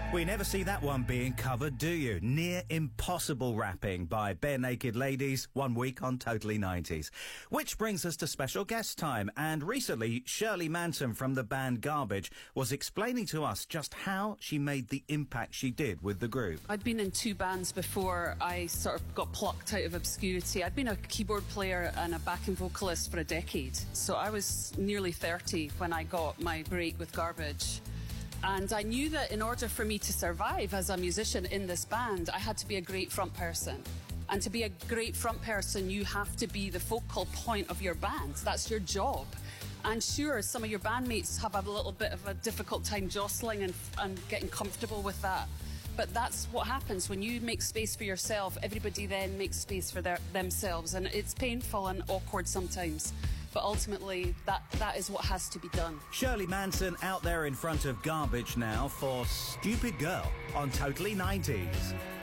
We never see that one being covered, do you? Near Impossible rapping by Bare Naked Ladies, 1 week on Totally 90s. Which brings us to special guest time, and recently Shirley Manson from the band Garbage was explaining to us just how she made the impact she did with the group. I'd been in 2 bands before I sort of got plucked out of obscurity. I'd been a keyboard player and a backing vocalist for a decade, so I was nearly 30 when I got my break with Garbage. And I knew that in order for me to survive as a musician in this band, I had to be a great front person. And to be a great front person, you have to be the focal point of your band. That's your job. And sure, some of your bandmates have a little bit of a difficult time jostling and getting comfortable with that. But that's what happens when you make space for yourself. Everybody then makes space for themselves. And it's painful and awkward sometimes. But ultimately, that is what has to be done. Shirley Manson out there in front of Garbage now for Stupid Girl on Totally 90s.